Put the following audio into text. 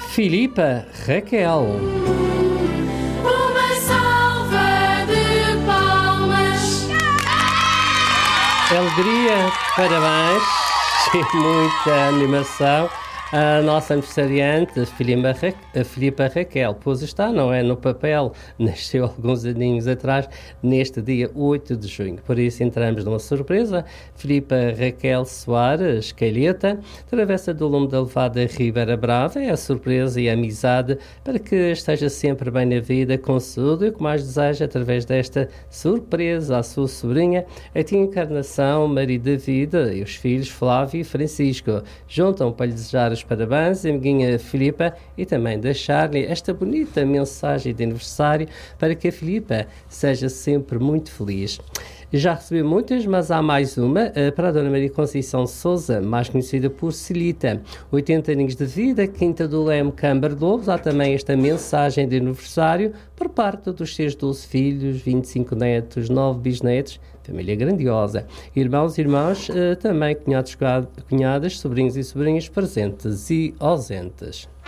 Filipa Raquel. Uma salva de palmas. Alegria, parabéns e muita animação. A nossa aniversariante, a Filipa Raquel, pois está, não é no papel, nasceu alguns aninhos atrás, neste dia 8 de junho. Por isso entramos numa surpresa. Filipa Raquel Soares Calheta, travessa do Lume da Levada Ribeira Brava, é a surpresa e a amizade para que esteja sempre bem na vida, com saúde e o que mais deseja através desta surpresa à sua sobrinha, a tia Encarnação, marido da vida, e os filhos Flávio e Francisco. Juntam para lhe desejar os parabéns, a amiguinha Filipa, e também deixar-lhe esta bonita mensagem de aniversário para que a Filipa seja sempre muito feliz. Já recebi muitas, mas há mais uma para a Dona Maria Conceição de Sousa, mais conhecida por Celita. 80 aninhos de vida, Quinta do Leme, Câmara de Lobos. Há também esta mensagem de aniversário por parte dos seus 12 filhos, 25 netos, 9 bisnetos, família grandiosa. Irmãos e irmãs, também cunhados, cunhadas, sobrinhos e sobrinhas presentes e ausentes.